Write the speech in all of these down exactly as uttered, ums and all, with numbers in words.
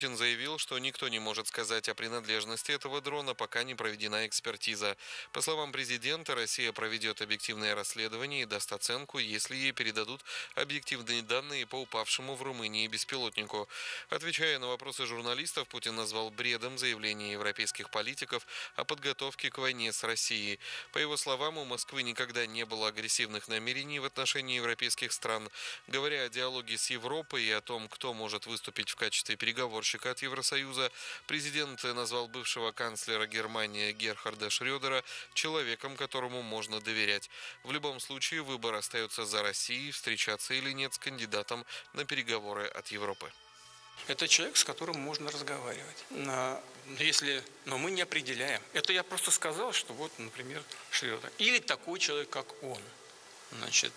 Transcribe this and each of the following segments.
Путин заявил, что никто не может сказать о принадлежности этого дрона, пока не проведена экспертиза. По словам президента, Россия проведет объективное расследование и даст оценку, если ей передадут объективные данные по упавшему в Румынии беспилотнику. Отвечая на вопросы журналистов, Путин назвал бредом заявления европейских политиков о подготовке к войне с Россией. По его словам, у Москвы никогда не было агрессивных намерений в отношении европейских стран. Говоря о диалоге с Европой и о том, кто может выступить в качестве переговорщика от Евросоюза, президент назвал бывшего канцлера Германии Герхарда Шрёдера человеком, которому можно доверять. В любом случае выбор остается за Россией, встречаться или нет с кандидатом на переговоры от Европы. Это человек, с которым можно разговаривать. Но, если, но мы не определяем. Это я просто сказал, что вот, например, Шрёдер. Или такой человек, как он. Значит,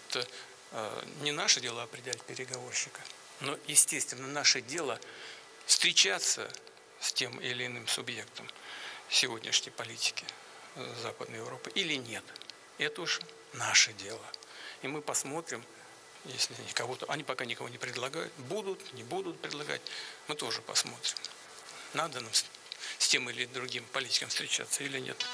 не наше дело определять переговорщика. Но, естественно, наше дело встречаться с тем или иным субъектом сегодняшней политики Западной Европы или нет. Это уж наше дело. И мы посмотрим, если кого-то, они пока никого не предлагают, будут, не будут предлагать, мы тоже посмотрим, надо нам с тем или другим политиком встречаться или нет.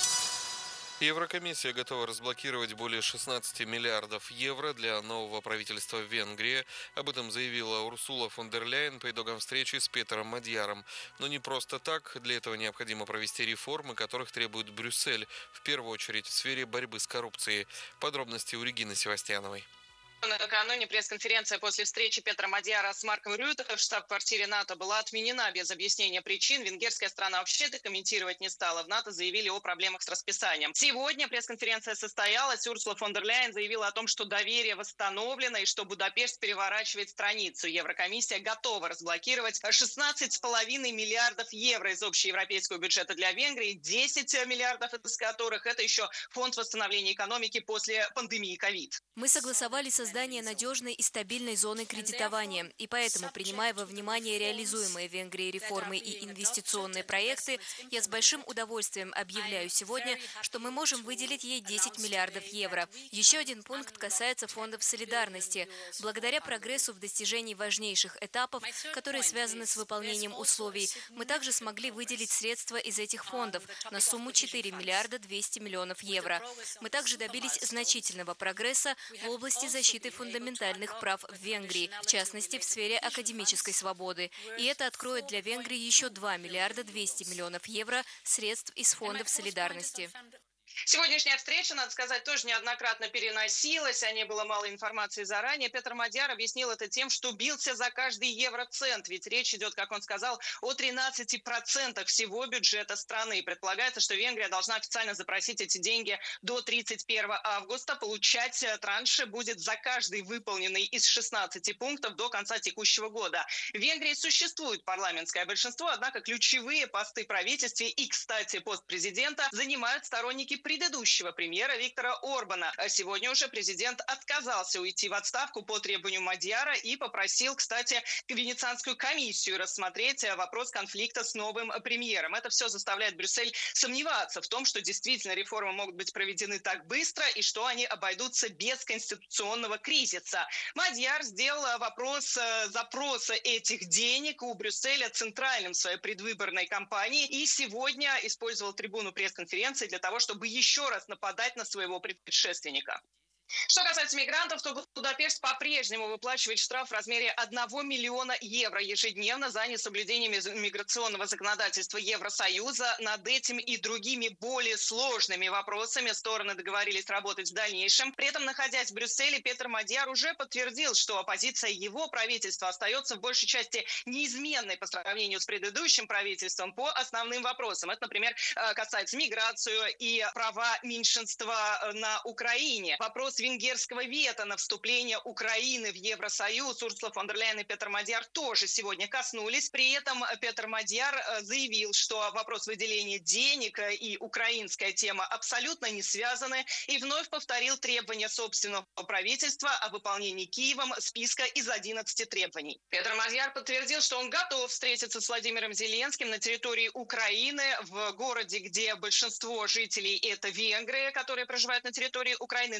Еврокомиссия готова разблокировать более шестнадцати миллиардов евро для нового правительства в Венгрии. Об этом заявила Урсула фон дер Ляйен по итогам встречи с Петером Мадьяром. Но не просто так. Для этого необходимо провести реформы, которых требует Брюссель, в первую очередь в сфере борьбы с коррупцией. Подробности у Регины Севастьяновой. Накануне пресс-конференция после встречи Петра Мадьяра с Марком Рюте в штаб-квартире НАТО была отменена без объяснения причин. Венгерская страна вообще это комментировать не стала. В НАТО заявили о проблемах с расписанием. Сегодня пресс-конференция состоялась. Урсула фон дер Ляйен заявила о том, что доверие восстановлено и что Будапешт переворачивает страницу. Еврокомиссия готова разблокировать шестнадцать с половиной миллиардов евро из общеевропейского бюджета для Венгрии, десять миллиардов из которых это еще фонд восстановления экономики после пандемии ковид. Мы согласовали создание надежной и стабильной зоны кредитования, и поэтому, принимая во внимание реализуемые в Венгрии реформы и инвестиционные проекты, я с большим удовольствием объявляю сегодня, что мы можем выделить ей десять миллиардов евро. Еще один пункт касается фондов солидарности. Благодаря прогрессу в достижении важнейших этапов, которые связаны с выполнением условий, мы также смогли выделить средства из этих фондов на сумму четыре миллиарда двести миллионов евро. Мы также добились значительного прогресса в области защиты фундаментальных прав в Венгрии, в частности, в сфере академической свободы. И это откроет для Венгрии еще два миллиарда двести миллионов евро средств из фондов солидарности. Сегодняшняя встреча, надо сказать, тоже неоднократно переносилась, о ней было мало информации заранее. Петр Мадьяр объяснил это тем, что бился за каждый евроцент, ведь речь идет, как он сказал, о тринадцати процентах всего бюджета страны. Предполагается, что Венгрия должна официально запросить эти деньги до тридцать первого августа. Получать транши будет за каждый выполненный из шестнадцати пунктов до конца текущего года. В Венгрии существует парламентское большинство, однако ключевые посты в правительстве и, кстати, пост президента занимают сторонники предыдущего премьера Виктора Орбана. А сегодня уже президент отказался уйти в отставку по требованию Мадьяра и попросил, кстати, Венецианскую комиссию рассмотреть вопрос конфликта с новым премьером. Это все заставляет Брюссель сомневаться в том, что действительно реформы могут быть проведены так быстро и что они обойдутся без конституционного кризиса. Мадьяр сделал вопрос запроса этих денег у Брюсселя центральным в своей предвыборной кампании и сегодня использовал трибуну пресс-конференции для того, чтобы еще раз нападать на своего предшественника. Что касается мигрантов, то Будапешт по-прежнему выплачивает штраф в размере одного миллиона евро ежедневно за несоблюдение миграционного законодательства Евросоюза. Над этим и другими более сложными вопросами стороны договорились работать в дальнейшем. При этом, находясь в Брюсселе, Петр Мадьяр уже подтвердил, что позиция его правительства остается в большей части неизменной по сравнению с предыдущим правительством по основным вопросам. Это, например, касается миграцию и права меньшинства на Украине. Вопрос венгерского вето на вступление Украины в Евросоюз Урсула фон дер Ляйен и Петр Мадьяр тоже сегодня коснулись. При этом Петр Мадьяр заявил, что вопрос выделения денег и украинская тема абсолютно не связаны, и вновь повторил требования собственного правительства о выполнении Киевом списка из одиннадцати требований. Петр Мадьяр подтвердил, что он готов встретиться с Владимиром Зеленским на территории Украины, в городе, где большинство жителей это венгры, которые проживают на территории Украины, но только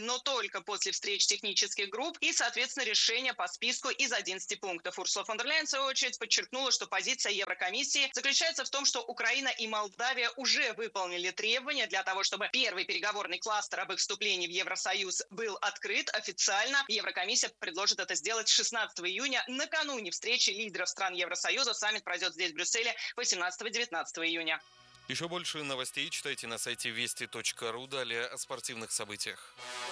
только после встреч технических групп и, соответственно, решения по списку из одиннадцати пунктов. Урсула фон дер Ляйен, в свою очередь, подчеркнула, что позиция Еврокомиссии заключается в том, что Украина и Молдавия уже выполнили требования для того, чтобы первый переговорный кластер об их вступлении в Евросоюз был открыт официально. Еврокомиссия предложит это сделать шестнадцатого июня, накануне встречи лидеров стран Евросоюза. Саммит пройдет здесь, в Брюсселе, восемнадцатого-девятнадцатого июня. Еще больше новостей читайте на сайте вести точка ру. Далее о спортивных событиях.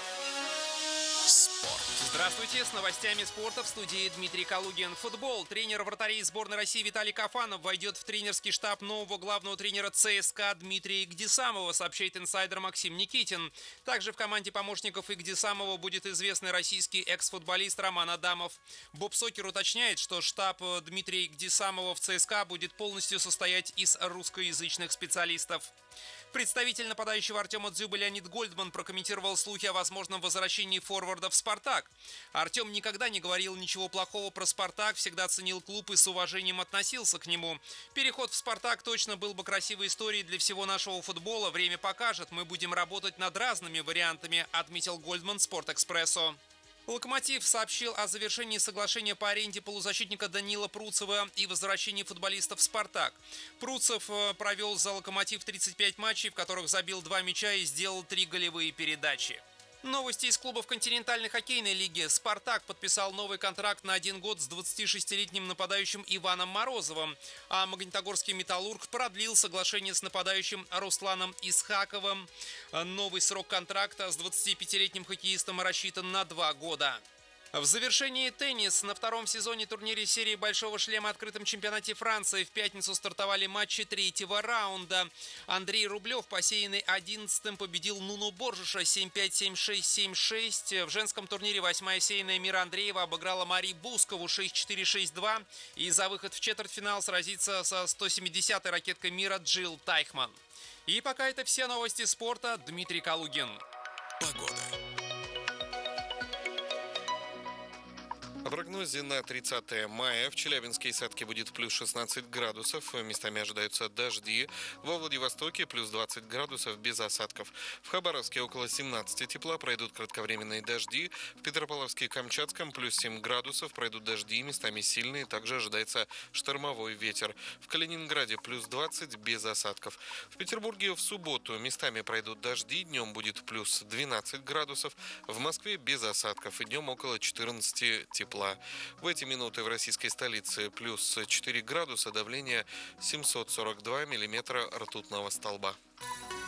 Спорт. Здравствуйте, с новостями спорта в студии Дмитрий Калугин. Футбол. Тренер вратарей сборной России Виталий Кафанов войдет в тренерский штаб нового главного тренера ЦСКА Дмитрия Игдисамова, сообщает инсайдер Максим Никитин. Также в команде помощников Игдисамова будет известный российский экс-футболист Роман Адамов. Бобсокер уточняет, что штаб Дмитрия Игдисамова в ЦСКА будет полностью состоять из русскоязычных специалистов. Представитель нападающего Артема Дзюбы Леонид Гольдман прокомментировал слухи о возможном возвращении форварда в «Спартак». Артем никогда не говорил ничего плохого про «Спартак», всегда ценил клуб и с уважением относился к нему. Переход в «Спартак» точно был бы красивой историей для всего нашего футбола. Время покажет, мы будем работать над разными вариантами, отметил Гольдман «Спортэкспрессо». «Локомотив» сообщил о завершении соглашения по аренде полузащитника Данила Пруцева и возвращении футболиста в «Спартак». Пруцев провел за «Локомотив» тридцать пять матчей, в которых забил два мяча и сделал три голевые передачи. Новости из клубов континентальной хоккейной лиги. «Спартак» подписал новый контракт на один год с двадцатишестилетним нападающим Иваном Морозовым, а Магнитогорский «Металлург» продлил соглашение с нападающим Русланом Исхаковым. Новый срок контракта с двадцатипятилетним хоккеистом рассчитан на два года. В завершении теннис. На втором сезоне турнире серии «Большого шлема» открытом чемпионате Франции в пятницу стартовали матчи третьего раунда. Андрей Рублев, посеянный одиннадцатым, победил Нуну Боржиша семь пять, семь шесть, семь шесть. В женском турнире восьмая сеянная Мира Андреева обыграла Мари Бускову шесть четыре, шесть два. И за выход в четвертьфинал сразится со сто семидесятой ракеткой мира Джилл Тайхман. И пока это все новости спорта. Дмитрий Калугин. Погода. О прогнозе на тридцатое мая в Челябинске и Сатке будет плюс шестнадцать градусов, местами ожидаются дожди. Во Владивостоке плюс двадцать градусов без осадков. В Хабаровске около семнадцати тепла, пройдут кратковременные дожди. В Петропавловске и Камчатском плюс семь градусов, пройдут дожди, местами сильные, также ожидается штормовой ветер. В Калининграде плюс двадцать без осадков. В Петербурге в субботу местами пройдут дожди, днем будет плюс двенадцать градусов. В Москве без осадков и днем около четырнадцати тепла. В эти минуты в российской столице плюс четыре градуса, давление семьсот сорок два миллиметра ртутного столба.